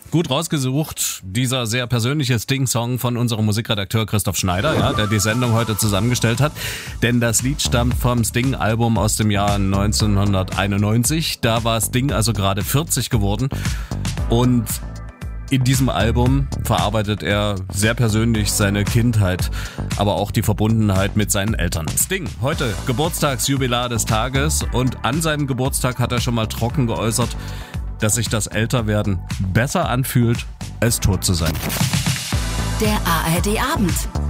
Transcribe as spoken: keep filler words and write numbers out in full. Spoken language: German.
Gut rausgesucht, dieser sehr persönliche Sting-Song von unserem Musikredakteur Christoph Schneider, ja, der die Sendung heute zusammengestellt hat. Denn das Lied stammt vom Sting-Album aus dem Jahr neunzehnhunderteinundneunzig. Da war Sting also gerade vierzig geworden. Und in diesem Album verarbeitet er sehr persönlich seine Kindheit, aber auch die Verbundenheit mit seinen Eltern. Sting, heute Geburtstagsjubilar des Tages, und an seinem Geburtstag hat er schon mal trocken geäußert, dass sich das Älterwerden besser anfühlt, als tot zu sein. Der A R D Abend.